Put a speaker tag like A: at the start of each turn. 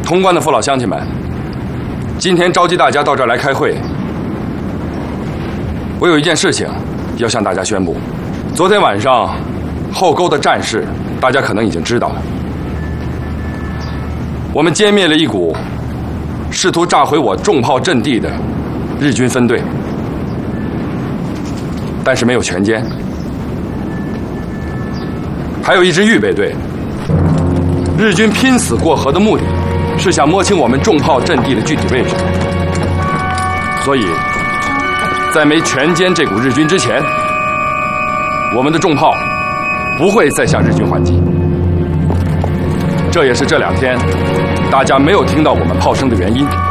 A: 潼关的父老乡亲们，今天召集大家到这儿来开会，我有一件事情要向大家宣布。昨天晚上后沟的战事，大家可能已经知道了。我们歼灭了一股试图炸毁我重炮阵地的日军分队，但是没有全歼。还有一支预备队，日军拼死过河的目的是想摸清我们重炮阵地的具体位置，所以在没全歼这股日军之前，我们的重炮不会再向日军还击。这也是这2天大家没有听到我们炮声的原因。